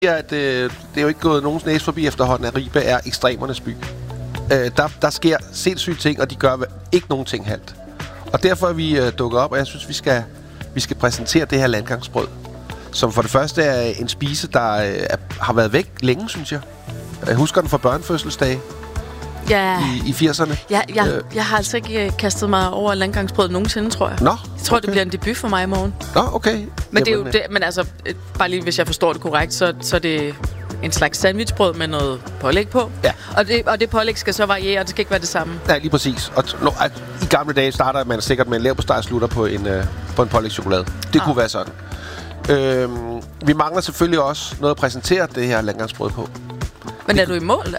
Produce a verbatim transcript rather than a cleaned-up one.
at øh, det er jo ikke gået nogens næse forbi efterhånden, at Ribe er ekstremernes by. Øh, der, der sker sindssyge ting, og de gør ikke nogen ting halvt. Og derfor er vi øh, dukket op, og jeg synes, vi skal, vi skal præsentere det her landgangsbrød, som for det første er en spise, der øh, er, har været væk længe, synes jeg. Jeg husker den fra børnefødselsdage. Ja. I, i firserne. Ja, jeg, øh. jeg har altså ikke uh, kastet mig over landgangsbrød nogensinde, tror jeg. Nå, jeg tror, okay. det bliver en debut for mig i morgen. Nå, okay. Men Jamen, det er jo det, men altså, bare lige hvis jeg forstår det korrekt, så, så er det en slags sandwichbrød med noget pålæg på. Ja. Og det, og det pålæg skal så variere, og det skal ikke være det samme. Ja, lige præcis. Og t- no, at, i gamle dage starter man sikkert med en leverpostej og slutter på en, øh, på en pålægschokolade. Det ah. kunne være sådan. Øhm, vi mangler selvfølgelig også noget at præsentere det her landgangsbrød på. Men er du i mål?